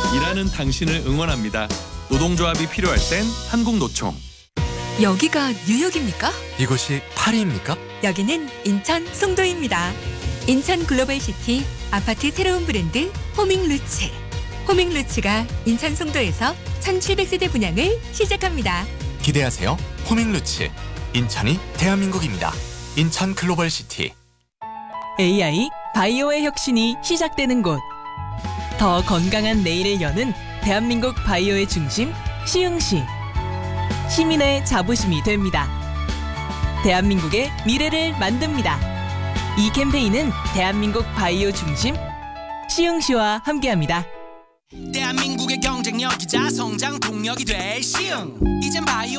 일하는 당신을 응원합니다. 노동조합이 필요할 땐 한국노총. 여기가 뉴욕입니까? 이곳이 파리입니까? 여기는 인천 송도입니다. 인천 글로벌시티 아파트 새로운 브랜드 호밍루츠. 호밍루츠가 인천 송도에서 1700세대 분양을 시작합니다. 기대하세요. 호밍루츠. 인천이 대한민국입니다. 인천 글로벌시티. AI 바이오의 혁신이 시작되는 곳. 더 건강한 내일을 여는 대한민국 바이오의 중심 시흥시. 시민의 자부심이 됩니다. 대한민국의 미래를 만듭니다. 이 캠페인은 대한민국 바이오 중심 시흥시와 함께합니다. 대한민국의 경쟁력이자 성장 동력이 될 시흥. 이젠 바이오